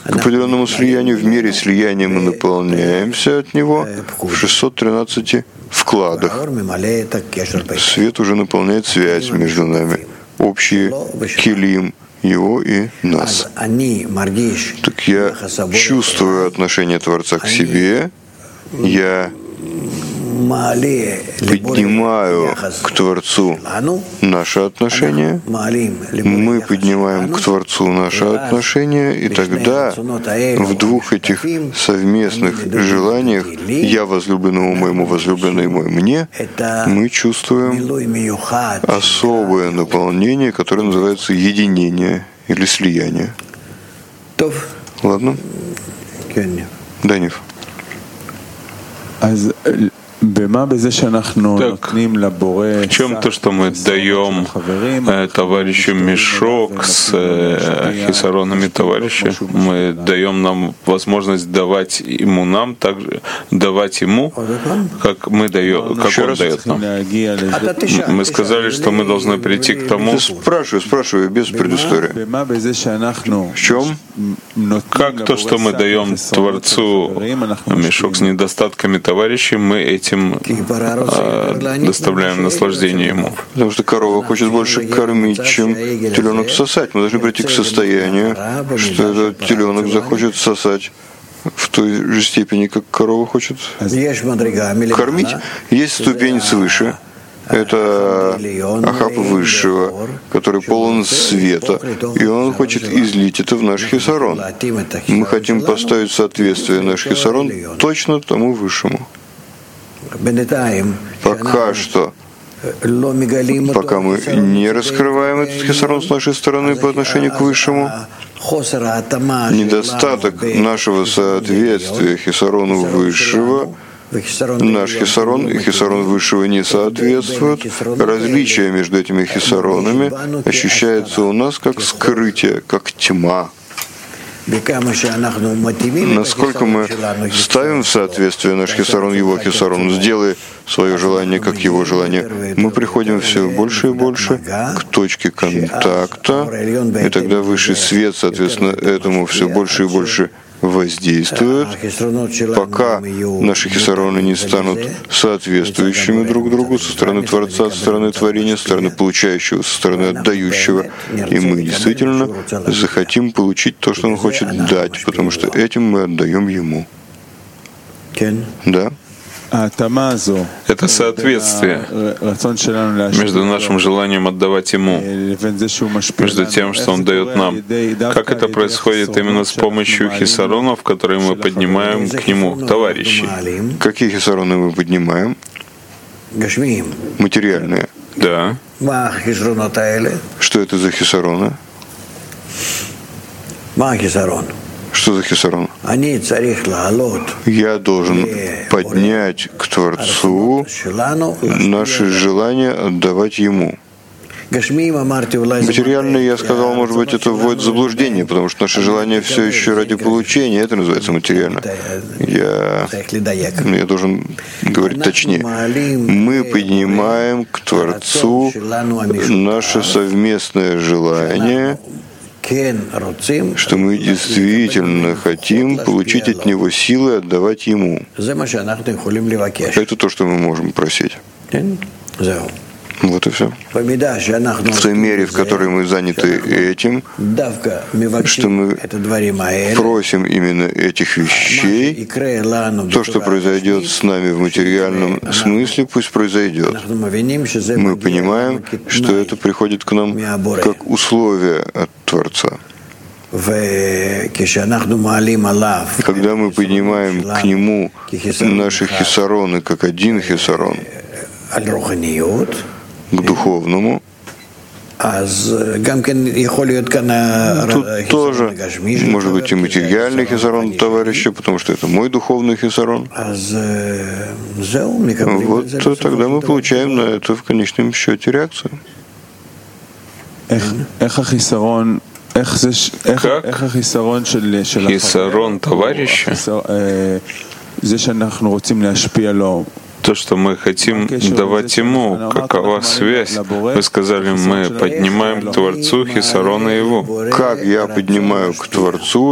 к определенному слиянию. В мере слияния мы наполняемся от него в 613 вкладах. Свет уже наполняет связь между нами, общие келим его и нас. Так я чувствую отношение Творца к себе, я поднимаю к Творцу наше отношение, мы поднимаем к Творцу наше отношение, и тогда в двух этих совместных желаниях «я возлюбленному моему, возлюбленный мой мне» мы чувствуем особое наполнение, которое называется единение или слияние. Ладно? Данив. Так, в чем то, что мы даем товарищу мешок с хисаронами товарища, мы даем нам возможность давать ему нам, также давать ему, как мы даем, как он дает нам. Мы сказали, что мы должны прийти к тому. Спрашиваю без предыстории. В чем? Как то, что мы даем Творцу мешок с недостатками товарищей, мы этим доставляем наслаждение ему. Потому что корова хочет больше кормить, чем теленок сосать. Мы должны прийти к состоянию, что этот теленок захочет сосать в той же степени, как корова хочет кормить. Есть ступень свыше. Это Ахав Высшего, который полон света, и он хочет излить это в наш хисарон. Мы хотим поставить в соответствие наш хисарон точно тому Высшему. Пока что, пока мы не раскрываем этот хисарон с нашей стороны по отношению к Высшему, недостаток нашего соответствия хисарону Высшего, наш хисарон и хисарон Высшего не соответствуют. Различие между этими хисаронами ощущается у нас как скрытие, как тьма. Насколько мы ставим в соответствие наш хисарон, его хисарон, сделай свое желание как его желание, мы приходим все больше и больше к точке контакта, и тогда высший свет, соответственно, этому все больше и больше воздействует, пока наши хисароны не станут соответствующими друг другу со стороны Творца, со стороны творения, со стороны получающего, со стороны отдающего. И мы действительно захотим получить то, что он хочет дать, потому что этим мы отдаем ему. Да? Это соответствие между нашим желанием отдавать Ему, между тем, что Он дает нам. Как это происходит именно с помощью хисаронов, которые мы поднимаем к Нему, товарищи? Какие хисароны мы поднимаем? Материальные. Да. Что это за хисароны? Что за хисарон? Я должен поднять к Творцу наши желания отдавать Ему. Материально, я сказал, может быть, это вводит в заблуждение, потому что наше желание все еще ради получения, это называется материально. Я должен говорить точнее. Мы поднимаем к Творцу наше совместное желание, что мы действительно хотим получить от Него силы и отдавать Ему. Это то, что мы можем просить. Вот и все. В той мере, в которой мы заняты этим, что мы просим именно этих вещей, то, что произойдет с нами в материальном смысле, пусть произойдет. Мы понимаем, что это приходит к нам как условие от Творца. Когда мы поднимаем к Нему наши хисароны как один хисарон, к духовному, тут тоже может быть и материальный хисарон товарища, потому что это мой духовный хисарон. Вот тогда мы получаем на это в конечном счете реакцию. Как хисарон товарища, то, что мы хотим давать Ему, какова связь? Вы сказали, мы поднимаем к Творцу хисарона Его. Как я поднимаю к Творцу